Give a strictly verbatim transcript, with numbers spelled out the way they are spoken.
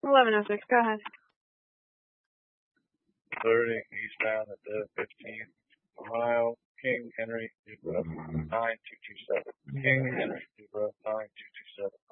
eleven oh six, go ahead. thirty, eastbound at the fifteen, Ohio, King Henry, Dubra, nine two two seven. King Henry, Dubra, nine two two seven.